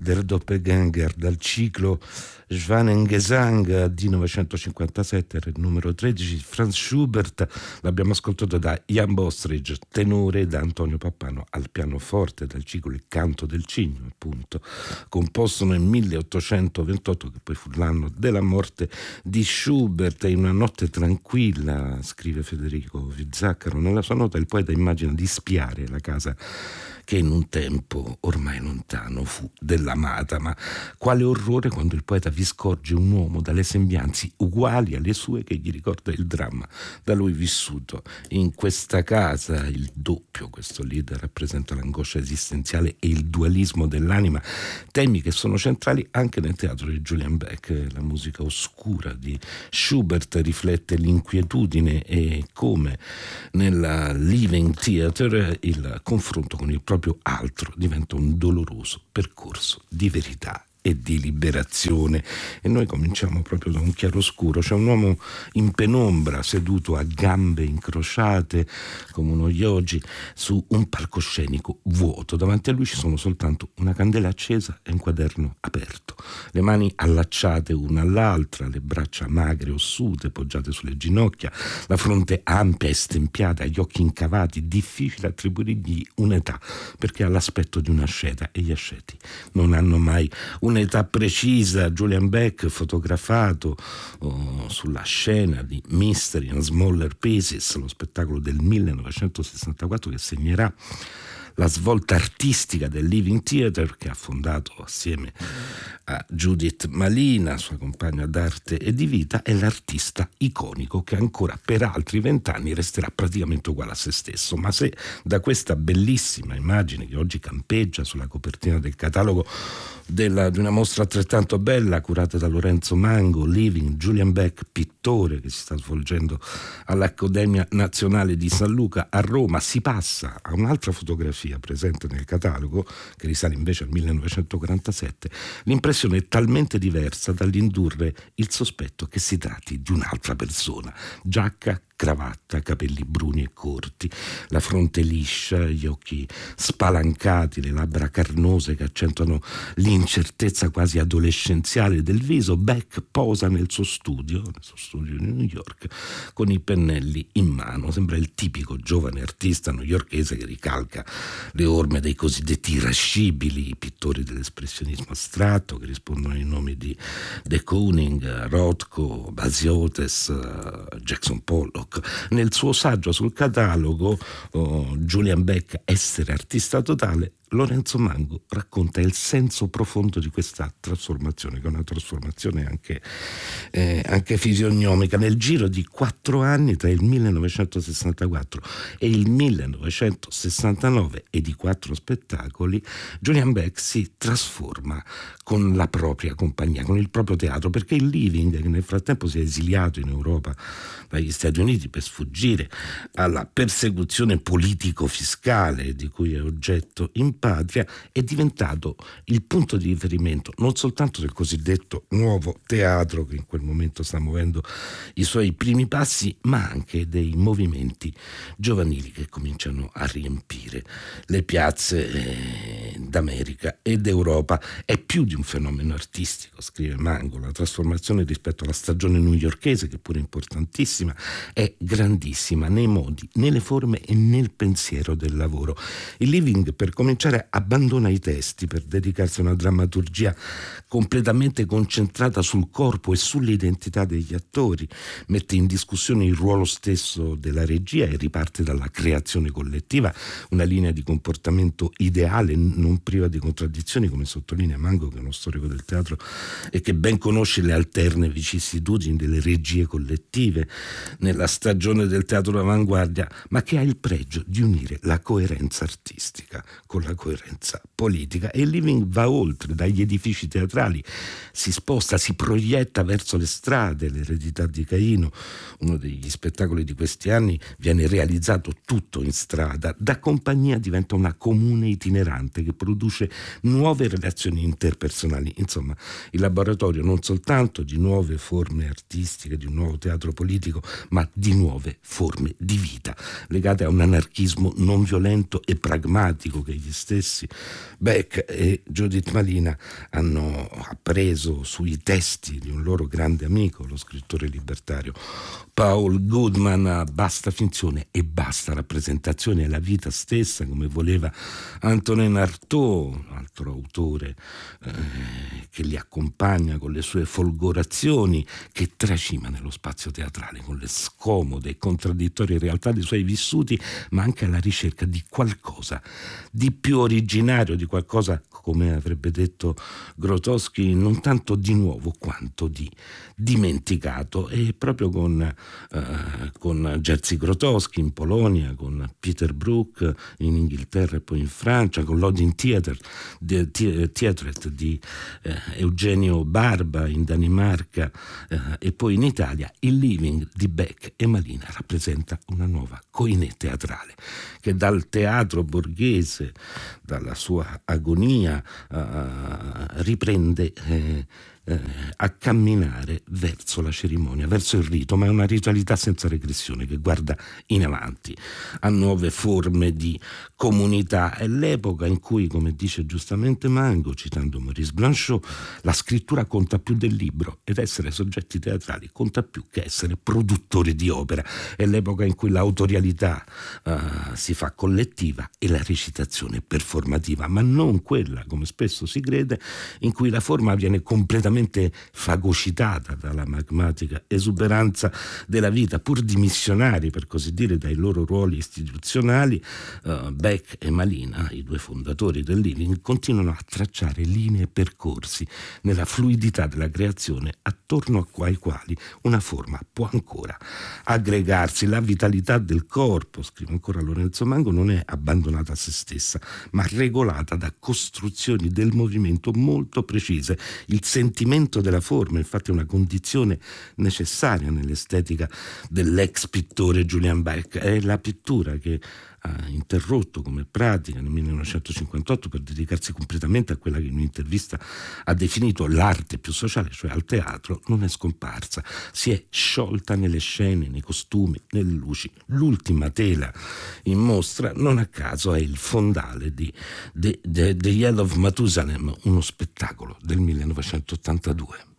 Der Doppelgänger dal ciclo Schwanengesang di 1957, era il numero 13, Franz Schubert. L'abbiamo ascoltato da Jan Bostridge, tenore, da Antonio Pappano al pianoforte, dal ciclo Il canto del cigno, appunto, composto nel 1828, che poi fu l'anno della morte di Schubert. In una notte tranquilla, scrive Federico Vizzaccaro nella sua nota, il poeta immagina di spiare la casa che in un tempo ormai lontano fu dell'amata, ma quale orrore quando il poeta vi scorge un uomo dalle sembianze uguali alle sue che gli ricorda il dramma da lui vissuto in questa casa. Il doppio, questo leader, rappresenta l'angoscia esistenziale e il dualismo dell'anima, temi che sono centrali anche nel teatro di Julian Beck. La musica oscura di Schubert riflette l'inquietudine e come nella Living Theatre il confronto con il proprio altro diventa un doloroso percorso di verità e di liberazione. E noi cominciamo proprio da un chiaroscuro. C'è un uomo in penombra seduto a gambe incrociate come uno yogi su un palcoscenico vuoto. Davanti a lui ci sono soltanto una candela accesa e un quaderno aperto, le mani allacciate una all'altra, le braccia magre, ossute, poggiate sulle ginocchia, la fronte ampia e stempiata, gli occhi incavati. Difficile attribuirgli un'età perché ha l'aspetto di un asceta e gli asceti non hanno mai un'età precisa. Julian Beck, fotografato sulla scena di Mystery and Smaller Pieces, lo spettacolo del 1964 che segnerà la svolta artistica del Living Theatre, che ha fondato assieme a Judith Malina, sua compagna d'arte e di vita, è l'artista iconico che ancora per altri 20 anni resterà praticamente uguale a se stesso. Ma se da questa bellissima immagine che oggi campeggia sulla copertina del catalogo di una mostra altrettanto bella curata da Lorenzo Mango, Living Julian Beck, pittore, che si sta svolgendo all'Accademia Nazionale di San Luca a Roma, si passa a un'altra fotografia presente nel catalogo che risale invece al 1947, l'impressione è talmente diversa dall'indurre il sospetto che si tratti di un'altra persona. Giacca, cravatta, capelli bruni e corti, la fronte liscia, gli occhi spalancati, le labbra carnose che accentuano l'incertezza quasi adolescenziale del viso. Beck posa nel suo studio di New York, con i pennelli in mano. Sembra il tipico giovane artista newyorkese che ricalca le orme dei cosiddetti irascibili, i pittori dell'espressionismo astratto che rispondono ai nomi di de Kooning, Rothko, Basiotes, Jackson Pollock. Nel suo saggio sul catalogo Julian Beck, Essere artista totale, Lorenzo Mango racconta il senso profondo di questa trasformazione, che è una trasformazione anche fisionomica. Nel giro di 4 anni, tra il 1964 e il 1969, e di 4 spettacoli, Julian Beck si trasforma con la propria compagnia, con il proprio teatro, perché il Living, che nel frattempo si è esiliato in Europa dagli Stati Uniti per sfuggire alla persecuzione politico-fiscale di cui è oggetto in patria, è diventato il punto di riferimento non soltanto del cosiddetto nuovo teatro che in quel momento sta muovendo i suoi primi passi, ma anche dei movimenti giovanili che cominciano a riempire le piazze d'America e d'Europa. È più di un fenomeno artistico, scrive Mango. La trasformazione rispetto alla stagione newyorkese, che pure è importantissima, è grandissima nei modi, nelle forme e nel pensiero del lavoro. Il Living, per cominciare, abbandona i testi per dedicarsi a una drammaturgia completamente concentrata sul corpo e sull'identità degli attori, mette in discussione il ruolo stesso della regia e riparte dalla creazione collettiva, una linea di comportamento ideale, non priva di contraddizioni, come sottolinea Mango, che è uno storico del teatro e che ben conosce le alterne vicissitudini delle regie collettive nella stagione del teatro d'avanguardia, ma che ha il pregio di unire la coerenza artistica con la coerenza politica. E il Living va oltre, dagli edifici teatrali si sposta, si proietta verso le strade. L'eredità di Caino, uno degli spettacoli di questi anni, viene realizzato tutto in strada. Da compagnia diventa una comune itinerante che produce nuove relazioni interpersonali. Insomma, il laboratorio non soltanto di nuove forme artistiche, di un nuovo teatro politico, ma di nuove forme di vita legate a un anarchismo non violento e pragmatico che gli stessi Beck e Judith Malina hanno appreso sui testi di un loro grande amico, lo scrittore libertario Paul Goodman, basta finzione e basta rappresentazione, è la vita stessa, come voleva Antonin Artaud, un altro autore che li accompagna con le sue folgorazioni, che tracima nello spazio teatrale con le scomode e contraddittorie realtà dei suoi vissuti, ma anche alla ricerca di qualcosa di più originario, di qualcosa, come avrebbe detto Grotowski, non tanto di nuovo quanto di dimenticato. E proprio con Jerzy Grotowski in Polonia, con Peter Brook in Inghilterra e poi in Francia, con l'Odin Theatret di Eugenio Barba in Danimarca e poi in Italia, il Living di Beck e Malina rappresenta una nuova coinè teatrale che dal teatro borghese, dalla sua agonia, riprende a camminare verso la cerimonia, verso il rito, ma è una ritualità senza regressione che guarda in avanti a nuove forme di comunità. È l'epoca in cui, come dice giustamente Mango, citando Maurice Blanchot, la scrittura conta più del libro ed essere soggetti teatrali conta più che essere produttori di opera. È l'epoca in cui l'autorialità si fa collettiva e la recitazione performativa, ma non quella, come spesso si crede, in cui la forma viene completamente fagocitata dalla magmatica esuberanza della vita, pur dimissionari, per così dire, dai loro ruoli istituzionali. Beck e Malina, i due fondatori del Living, continuano a tracciare linee e percorsi nella fluidità della creazione attorno ai quali una forma può ancora aggregarsi. La vitalità del corpo, scrive ancora Lorenzo Mango, non è abbandonata a se stessa, ma regolata da costruzioni del movimento molto precise. Il sentimento della forma, infatti, è una condizione necessaria nell'estetica dell'ex pittore Julian Beck. È la pittura che ha interrotto come pratica nel 1958 per dedicarsi completamente a quella che in un'intervista ha definito l'arte più sociale, cioè al teatro. Non è scomparsa, si è sciolta nelle scene, nei costumi, nelle luci. L'ultima tela in mostra, non a caso, è il fondale di The Yell of Mathusalem, uno spettacolo del 1982.